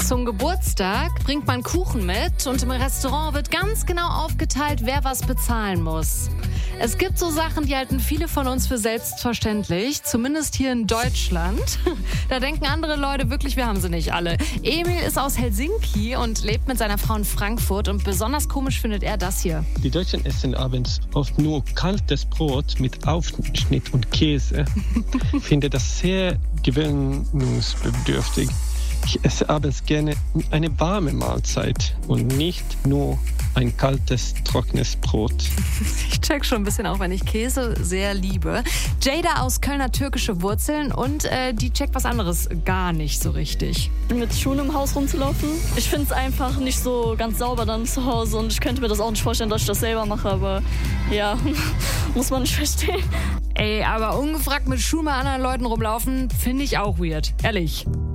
Zum Geburtstag bringt man Kuchen mit und im Restaurant wird ganz genau aufgeteilt, wer was bezahlen muss. Es gibt so Sachen, die halten viele von uns für selbstverständlich, zumindest hier in Deutschland. Da denken andere Leute wirklich, wir haben sie nicht alle. Emil ist aus Helsinki und lebt mit seiner Frau in Frankfurt und besonders komisch findet er das hier. Die Deutschen essen abends oft nur kaltes Brot mit Aufschnitt und Käse. Ich finde das sehr gewöhnungsbedürftig. Ich esse abends gerne eine warme Mahlzeit und nicht nur ein kaltes, trockenes Brot. Ich check schon ein bisschen auch, wenn ich Käse sehr liebe. Jada aus Kölner türkische Wurzeln und die checkt was anderes gar nicht so richtig. Mit Schuhen im Haus rumzulaufen. Ich finde es einfach nicht so ganz sauber dann zu Hause und ich könnte mir das auch nicht vorstellen, dass ich das selber mache, aber ja, muss man nicht verstehen. Ey, aber ungefragt mit Schuhen bei anderen Leuten rumlaufen, finde ich auch weird. Ehrlich.